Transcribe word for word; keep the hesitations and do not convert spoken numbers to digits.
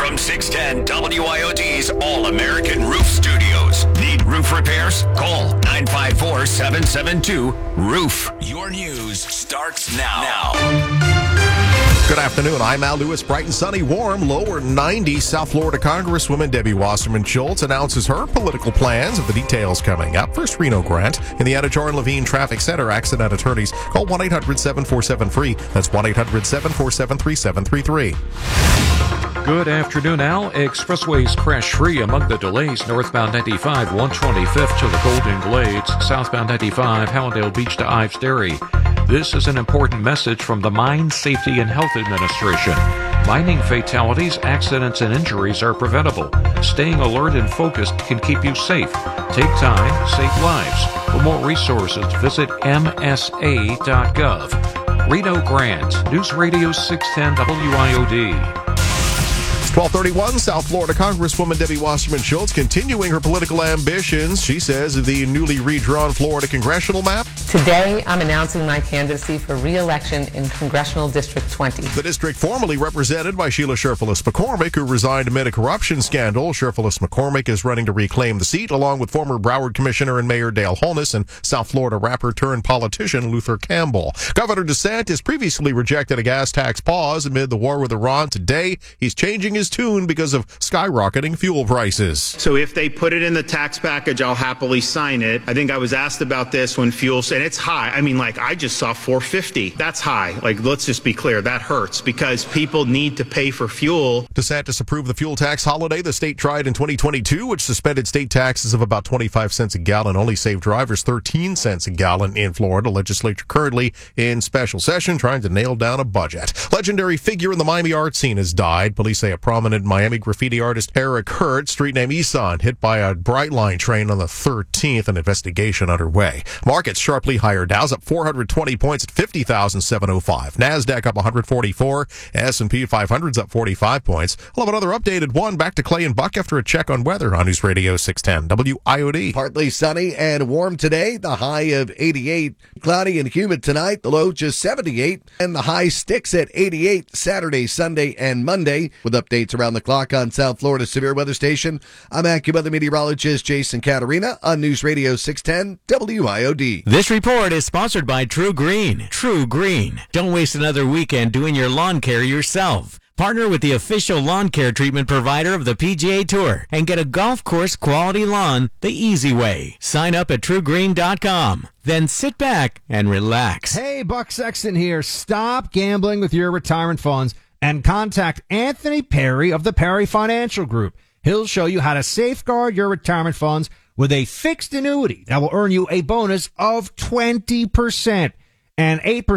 From six ten W I O D's All-American Roof Studios. Need roof repairs? Call nine five four, seven seven two, roof. Your news starts now. now. Good afternoon. I'm Al Lewis. Bright and sunny, warm, lower nineties. South Florida Congresswoman Debbie Wasserman Schultz announces her political plans. Of the details coming up. First, Reno Grant in the Anajar and Levine Traffic Center. Accident attorneys. Call one eight hundred, seven four seven, free. That's one eight hundred, seven four seven, three seven three three. Good afternoon, Al. Expressways crash-free among the delays. Northbound ninety-five, one twenty-fifth to the Golden Glades. Southbound ninety-five, Hallandale Beach to Ives Dairy. This is an important message from the Mine Safety and Health Administration. Mining fatalities, accidents, and injuries are preventable. Staying alert and focused can keep you safe. Take time, save lives. For more resources, visit M S A dot gov. Reno Grant, News Radio six ten W I O D. twelve thirty-one, South Florida Congresswoman Debbie Wasserman Schultz continuing her political ambitions. She says the newly redrawn Florida congressional map. Today, I'm announcing my candidacy for re-election in Congressional District twenty. The district formerly represented by Sheila Sherfilis McCormick, who resigned amid a corruption scandal. Sherfilis McCormick is running to reclaim the seat, along with former Broward Commissioner and Mayor Dale Holness and South Florida rapper turned politician Luther Campbell. Governor DeSantis previously rejected a gas tax pause amid the war with Iran. Today, he's changing his tune because of skyrocketing fuel prices. So if they put it in the tax package, I'll happily sign it. I think I was asked about this when fuel, and it's high. I mean, like, I just saw four fifty. That's high. Like, let's just be clear. That hurts because people need to pay for fuel. DeSantis approved the fuel tax holiday the state tried in twenty twenty-two, which suspended state taxes of about twenty-five cents a gallon, only saved drivers thirteen cents a gallon in Florida. Legislature currently in special session trying to nail down a budget. Legendary figure in the Miami art scene has died. Police say a prominent Miami graffiti artist Eric Hurt, street name Isan, hit by a Brightline train on the thirteenth. An investigation underway. Markets sharply higher. Dow's up four hundred twenty points at fifty thousand seven hundred five. NASDAQ up one hundred forty-four. S and P five hundred's up forty-five points. We'll have another updated one. Back to Clay and Buck after a check on weather on News Radio six ten W I O D. Partly sunny and warm today. The high of eighty-eight. Cloudy and humid tonight. The low just seventy-eight. And the high sticks at eighty-eight Saturday, Sunday, and Monday. With updates around the clock on South Florida Severe Weather Station, I'm AccuWeather meteorologist Jason Caterina on News Radio six ten W I O D. This report is sponsored by True Green. True Green. Don't waste another weekend doing your lawn care yourself. Partner with the official lawn care treatment provider of the P G A Tour and get a golf course quality lawn the easy way. Sign up at true green dot com. Then sit back and relax. Hey, Buck Sexton here. Stop gambling with your retirement funds and contact Anthony Perry of the Perry Financial Group. He'll show you how to safeguard your retirement funds with a fixed annuity that will earn you a bonus of twenty percent and eight percent